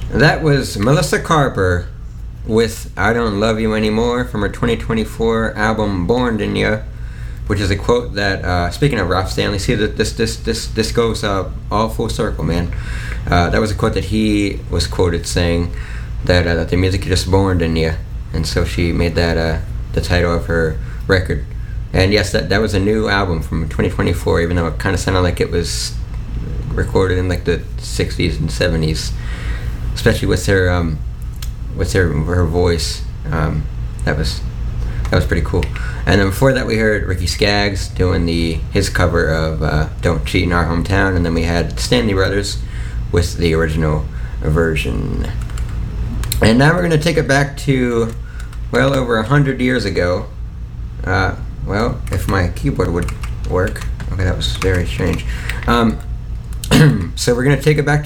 That was Melissa Carper with "I Don't Love You Anymore" from her 2024 album "Born in Ya," which is a quote that, speaking of Ralph Stanley, see that this goes all full circle, man. That was a quote that he was quoted saying that the music is just born in ya, and so she made that the title of her record. And yes, that was a new album from 2024, even though it kind of sounded like it was recorded in like the 60s and 70s, especially with her voice. That was pretty cool. And then before that, we heard Ricky Skaggs doing his cover of "Don't Cheat in Our Hometown," and then we had Stanley Brothers with the original version. And now we're going to take it back to well over 100 years ago. Well, if my keyboard would work. Okay, that was very strange. So we're going to take it back to